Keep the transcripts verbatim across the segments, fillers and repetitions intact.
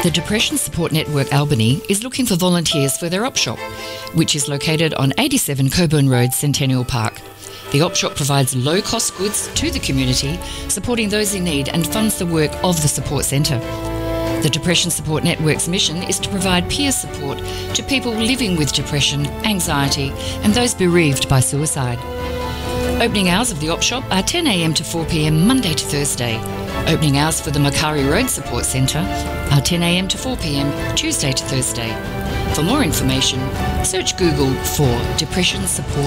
The Depression Support Network Albany is looking for volunteers for their op shop, which is located on eighty-seven Coburn Road, Centennial Park. The op shop provides low-cost goods to the community, supporting those in need, and funds the work of the support centre. The Depression Support Network's mission is to provide peer support to people living with depression, anxiety, and those bereaved by suicide. Opening hours of the op shop are ten a m to four p m Monday to Thursday. Opening hours for the Macquarie Road Support Centre are ten a m to four p m Tuesday to Thursday. For more information, search Google for Depression Support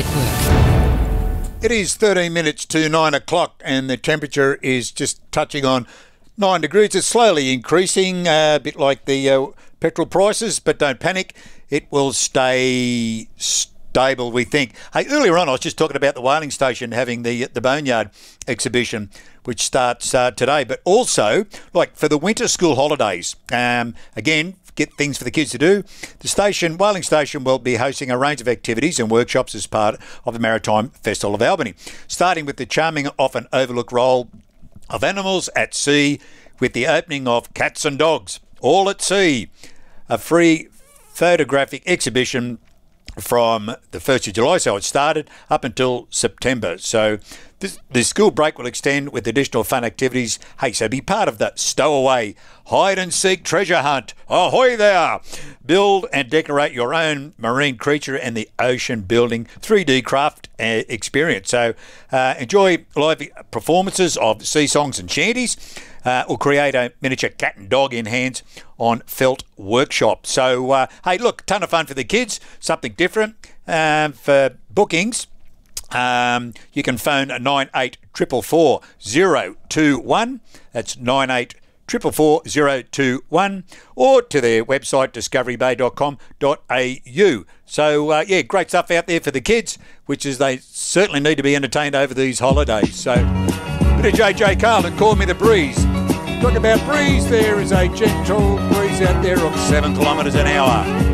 Network. It is thirteen minutes to nine o'clock and the temperature is just touching on nine degrees. It's slowly increasing, uh, a bit like the uh, petrol prices, but don't panic. It will stay stable, we think. Hey, earlier on I was just talking about the whaling station having the the Boneyard exhibition, which starts uh, today, but also like for the winter school holidays. Um, again, get things for the kids to do. The station, Whaling Station, will be hosting a range of activities and workshops as part of the Maritime Festival of Albany, starting with the charming, often overlooked role of animals at sea with the opening of Cats and Dogs, All at Sea, a free photographic exhibition from the first of July, so it started up until September. So this, the school break will extend with additional fun activities. Hey, so be part of the stowaway hide and seek treasure hunt. Ahoy there! Build and decorate your own marine creature and the ocean building three D craft uh, experience. So uh, enjoy live performances of sea songs and shanties. Uh, or create a miniature cat and dog in hands on felt workshop. So, uh, hey, look, ton of fun for the kids, something different. Um, for bookings, um, you can phone nine eight four four four zero two one. That's nine eight four four four zero two one, or to their website discovery bay dot com dot a u. So, uh, yeah, great stuff out there for the kids, which is they certainly need to be entertained over these holidays. So, bit of J J Carlin, Call Me the Breeze. Talk about breeze, there is a gentle breeze out there of seven kilometres an hour.